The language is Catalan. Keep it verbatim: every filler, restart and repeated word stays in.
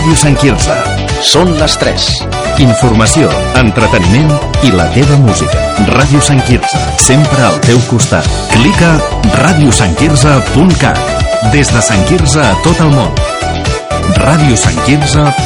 Ràdio Sant Quirze. Són les tres. Informació, entreteniment i la teva música. Ràdio Sant Quirze, sempre al teu costat. Clica ràdio sant quirze punt cat. Des de Sant Quirze a tot el món. ràdio sant quirze